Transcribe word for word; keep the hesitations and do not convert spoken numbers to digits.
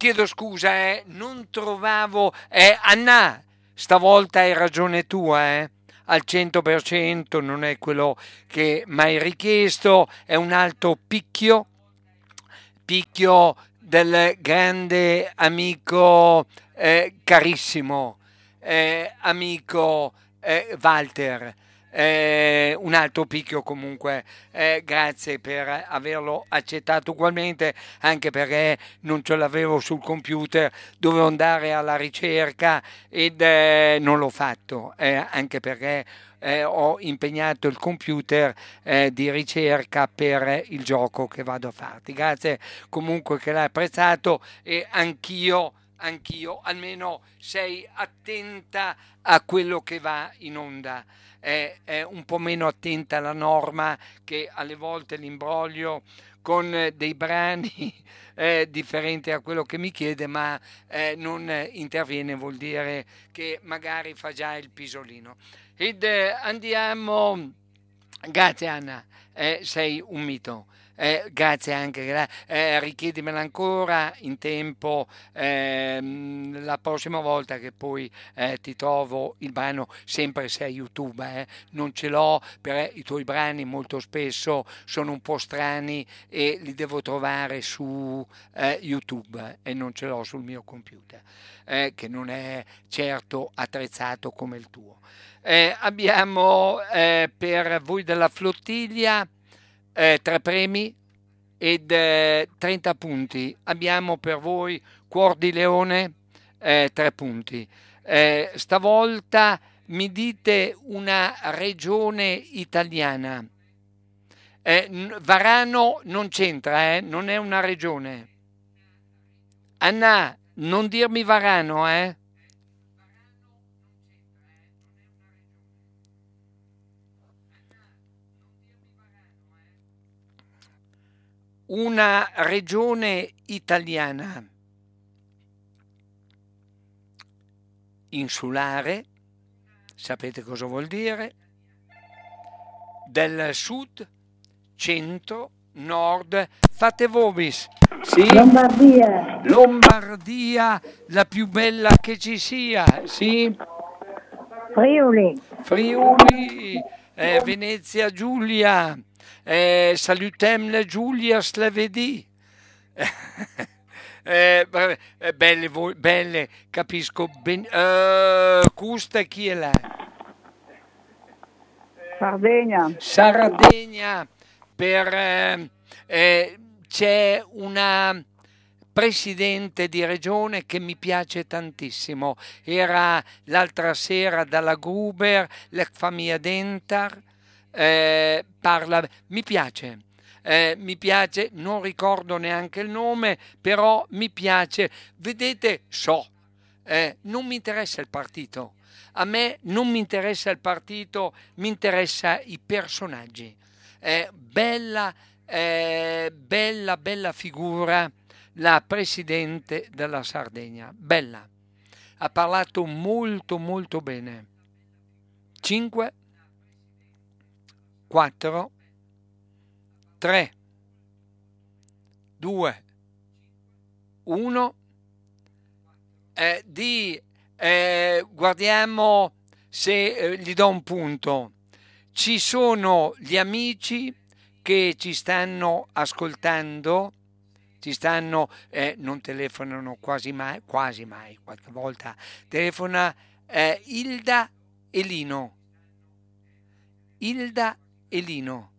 chiedo scusa, eh, non trovavo... Eh, Anna, stavolta hai ragione tua, eh? Al cento per cento non è quello che mi hai richiesto, è un altro picchio, picchio del grande amico eh, carissimo, eh, amico eh, Walter. Eh, un altro picchio comunque, eh, grazie per averlo accettato ugualmente, anche perché non ce l'avevo sul computer, dovevo andare alla ricerca ed eh, non l'ho fatto, eh, anche perché eh, ho impegnato il computer eh, di ricerca per il gioco che vado a farti. Grazie comunque che l'hai apprezzato e anch'io, anch'io, almeno sei attenta a quello che va in onda. È, è un po' meno attenta alla norma che alle volte l'imbroglio con eh, dei brani eh, differenti a quello che mi chiede, ma eh, non eh, interviene, vuol dire che magari fa già il pisolino. Ed eh, andiamo, grazie Anna, eh, sei un mito. Eh, grazie anche, gra- eh, richiedimela ancora in tempo ehm, la prossima volta che poi eh, ti trovo il brano, sempre se è YouTube, eh, non ce l'ho perché i tuoi brani molto spesso sono un po' strani e li devo trovare su eh, YouTube eh, e non ce l'ho sul mio computer, eh, che non è certo attrezzato come il tuo. Eh, abbiamo eh, per voi della flottiglia eh, tre premi ed eh, trenta punti. Abbiamo per voi Cuor di Leone, eh, tre punti. Eh, stavolta mi dite una regione italiana. Eh, n- Varano non c'entra, eh? Non è una regione. Anna, non dirmi Varano, eh? Una regione italiana insulare, sapete cosa vuol dire? Del sud, centro, nord, fate vobis, sì? Lombardia, Lombardia, la più bella che ci sia, sì? Friuli, Friuli, eh, Venezia Giulia, eh, salutem la Giulia Slavedi. Eh, vabbè, eh, belle, voi, belle, capisco ben. Eh, Custa chi è là? Sardegna, Sardegna, per, eh, eh, c'è una presidente di regione che mi piace tantissimo. Era l'altra sera dalla Gruber, la famiglia Dentar, eh, parla, mi piace. Eh, mi piace, non ricordo neanche il nome, però mi piace. Vedete, so, eh, non mi interessa il partito. A me non mi interessa il partito, mi interessa i personaggi. Eh, bella, eh, bella, bella figura la presidente della Sardegna. Bella. Ha parlato molto, molto bene. cinque, quattro, tre, due, uno. Eh, di eh, guardiamo se eh, gli do un punto. Ci sono gli amici che ci stanno ascoltando, ci stanno, eh, non telefonano quasi mai, quasi mai, qualche volta telefona eh, Ilda e Lino. Ilda e Lino.